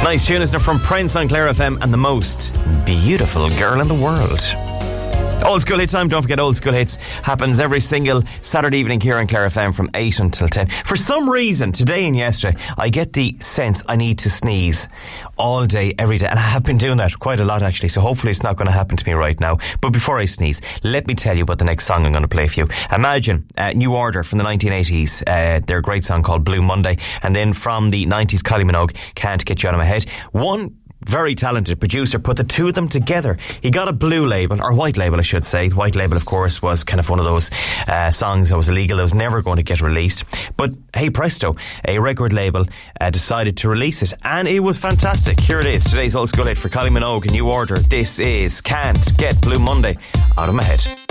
Nice tune, isn't it, from Prince on Clare FM and the most beautiful girl in the world. Old School Hits time. Don't forget, Old School Hits happens every single Saturday evening here on Clare FM from 8 until 10. For some reason, today and yesterday, I get the sense I need to sneeze all day, every day. And I have been doing that quite a lot, actually. So hopefully it's not going to happen to me right now. But before I sneeze, let me tell you about the next song I'm going to play for you. Imagine New Order from the 1980s. Their great song called Blue Monday. And then from the 90s, Kylie Minogue, Can't Get You Out of My Head. One very talented producer put the two of them together. He got a blue label, or white label I should say. White label, of course, was kind of one of those songs that was illegal, that was never going to get released. But hey presto, a record label decided to release it, and it was fantastic. Here it is, today's Old School Hit for Kylie Minogue and New Order. This is Can't Get Blue Monday Out of My Head.